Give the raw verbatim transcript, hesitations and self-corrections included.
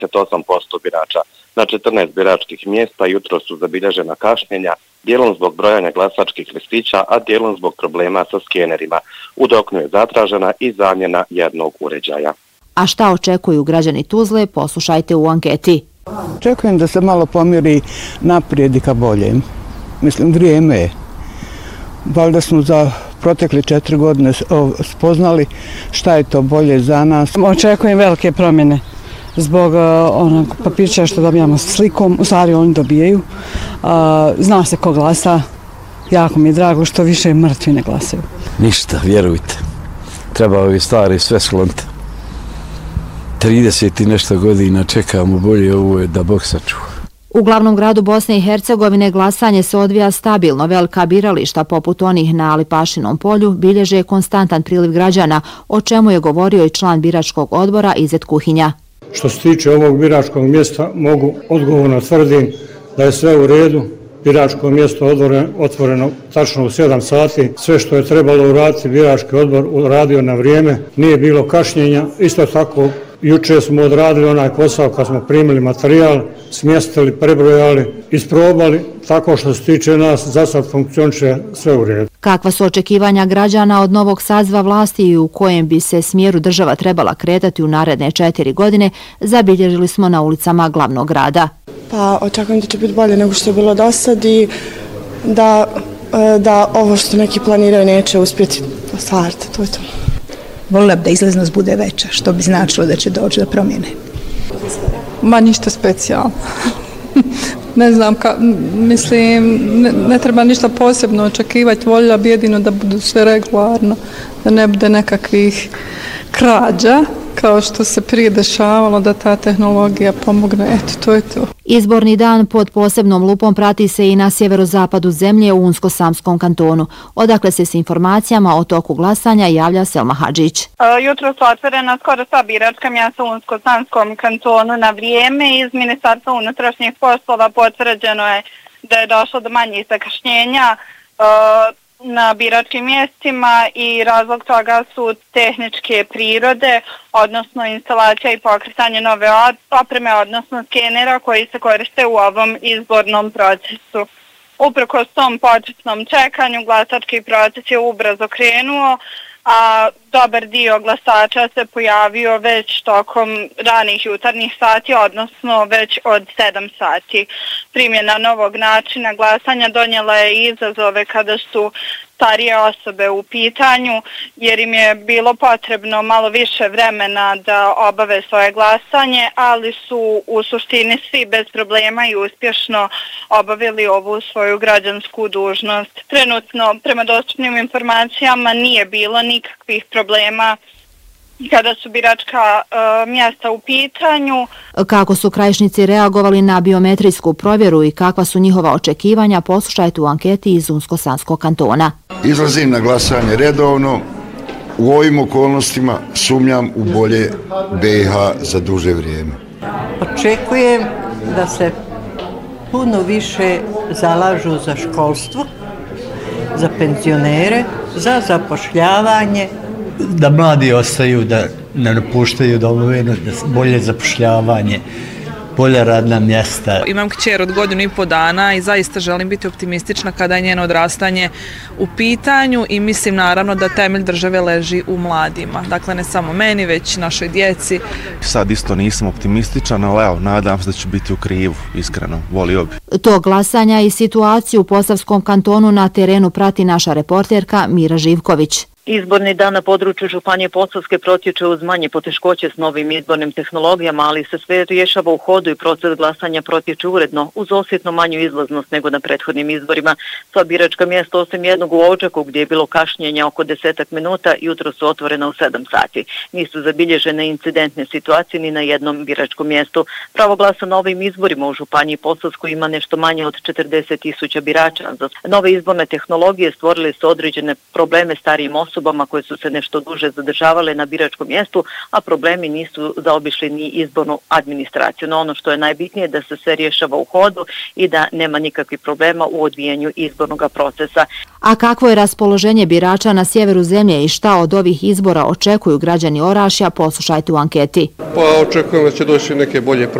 osam posto birača. Na četrnaest biračkih mjesta jutro su zabilježena kašnjenja, dijelom zbog brojanja glasačkih listića, a dijelom zbog problema sa skenerima. U Doknu je zatražena i zamjena jednog uređaja. A šta očekuju građani Tuzle, poslušajte u anketi. Očekujem da se malo pomiri naprijed i ka boljem. Mislim, vrijeme je. Valjda smo za protekle četiri godine spoznali šta je to bolje za nas. Očekujem velike promjene zbog onog papirča što dobijamo s slikom. U stvari oni dobijaju. Zna se ko glasa. Jako mi je drago što više mrtvi ne glasaju. Ništa, vjerujte. Treba ovi stvari sve skloniti. trideset i nešto godina čekamo, bolje ovo je da Bog sačuva. U glavnom gradu Bosne i Hercegovine glasanje se odvija stabilno. Velika birališta poput onih na Lipašinom polju bilježe konstantan priliv građana, o čemu je govorio i član biračkog odbora Izet Kuhinja. Što se tiče ovog biračkog mjesta, mogu odgovorno tvrdim da je sve u redu. Biračko mjesto otvoreno tačno u sedam sati. Sve što je trebalo uraditi, birački odbor uradio na vrijeme. Nije bilo kašnjenja. Isto tako, juče smo odradili onaj posao kad smo primili materijal, smjestili, prebrojali, isprobali, tako što se tiče nas, za sad funkcioniše sve u redu. Kakva su očekivanja građana od novog saziva vlasti i u kojem bi se smjeru država trebala kretati u naredne četiri godine, zabilježili smo na ulicama glavnog grada. Pa očekujem da će biti bolje nego što je bilo do sad i da, da ovo što neki planiraju neće uspjeti ostvariti. To je to. Volila bi da izlaznost bude veća, što bi značilo da će doći do promjene. Ma ništa specijalno. Ne znam, ka, mislim, ne, ne treba ništa posebno očekivati, voljela bi jedino da budu sve regularno, da ne bude nekakvih krađa, kao što se prije dešavalo, da ta tehnologija pomogne. Eto, to je to. Izborni dan pod posebnom lupom prati se i na sjeverozapadu zemlje u Unsko-Samskom kantonu. Odakle se s informacijama o toku glasanja javlja Selma Hadžić. Jutro su otvorena skoro sva biračka mjesta u Unsko-Samskom kantonu na vrijeme. Iz Ministarstva unutrašnjih poslova potvrđeno je da je došlo do manjih zakašnjenja na biračkim mjestima i razlog toga su tehničke prirode, odnosno instalacija i pokretanje nove opreme, odnosno skenera koji se koriste u ovom izbornom procesu. Uprkos tom početnom čekanju, glasački proces je ubrzo krenuo, a dobar dio glasača se pojavio već tokom ranih jutarnjih sati, odnosno već od sedam sati. Primjena novog načina glasanja donijela je izazove kada su starije osobe u pitanju, jer im je bilo potrebno malo više vremena da obave svoje glasanje, ali su u suštini svi bez problema i uspješno obavili ovu svoju građansku dužnost. Trenutno, prema dostupnim informacijama, nije bilo nikakvih problema kada su biračka uh, mjesta u pitanju. Kako su Krajišnici reagovali na biometrijsku provjeru i kakva su njihova očekivanja, poslušajte u anketi iz Unsko-Sanskog kantona. Izlazim na glasanje redovno. U ovim okolnostima sumnjam u bolje B i H za duže vrijeme. Očekujem da se puno više zalažu za školstvo, za penzionere, za zapošljavanje. Da mladi ostaju, da ne napuštaju domovinu, da bolje zapošljavanje, bolja radna mjesta. Imam kćer od godinu i po dana i zaista želim biti optimistična kada je njeno odrastanje u pitanju i mislim naravno da temelj države leži u mladima. Dakle, ne samo meni, već našoj djeci. Sad isto nisam optimističan, ali evo, nadam se da ću biti u krivu, iskreno, volio bi. To glasanja i situaciju u Posavskom kantonu na terenu prati naša reporterka Mira Živković. Izborni dan na području Županije Posavske protječe uz manje poteškoće s novim izbornim tehnologijama, ali se sve rješava u hodu i proces glasanja protječe uredno, uz osjetno manju izlaznost nego na prethodnim izborima. Sva biračka mjesta osim jednog u Odžaku, gdje je bilo kašnjenja oko desetak minuta, jutro su otvorena u sedam sati. Nisu zabilježene incidentne situacije ni na jednom biračkom mjestu. Pravo glasa na ovim izborima u Županiji Posavskoj ima nešto manje od četrdeset tisuća birača. Nove izborne tehnologije stvorile su određene probleme starijim osobama osobama koje su se nešto duže zadržavale na biračkom mjestu, a problemi nisu zaobišli ni izbornu administraciju. No ono što je najbitnije da se sve rješava u hodu i da nema nikakvih problema u odvijanju izbornog procesa. A kakvo je raspoloženje birača na sjeveru zemlje i šta od ovih izbora očekuju građani Orašja, poslušajte u anketi. Pa očekujem da će doći neke bolje